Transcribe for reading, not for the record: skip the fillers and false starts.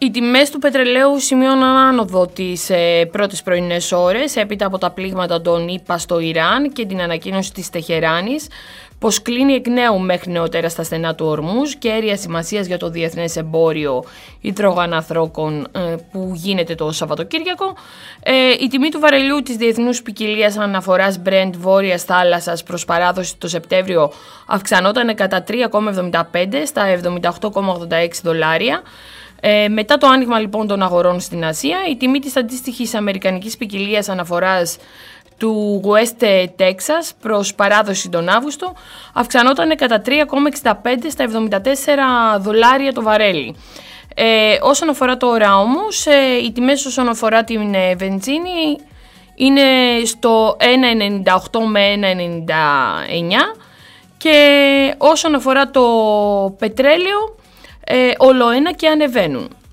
Οι τιμές του πετρελαίου σημείωναν άνοδο τις πρώτες πρωινές ώρες έπειτα από τα πλήγματα των ΗΠΑ στο Ιράν και την ανακοίνωση της Τεχεράνης πως κλείνει εκ νέου μέχρι νεότερα στα στενά του Ορμούζ, κέρια σημασίας για το διεθνές εμπόριο υδρογοναθράκων που γίνεται το Σαββατοκύριακο. Η τιμή του βαρελιού της διεθνούς ποικιλίας αναφοράς Brent Βόρειας Θάλασσας προς παράδοση το Σεπτέμβριο αυξανόταν κατά 3,75 στα $78,86. Μετά το άνοιγμα λοιπόν των αγορών στην Ασία, η τιμή της αντίστοιχης αμερικανικής ποικιλίας αναφοράς του West Texas προς παράδοση τον Αύγουστο αυξανόταν κατά 3,65 στα $74 το βαρέλι. Όσον αφορά τώρα όμως, οι τιμές όσον αφορά την βενζίνη είναι στο 1,98 με 1,99 και όσον αφορά το πετρέλαιο όλο ένα και ανεβαίνουν.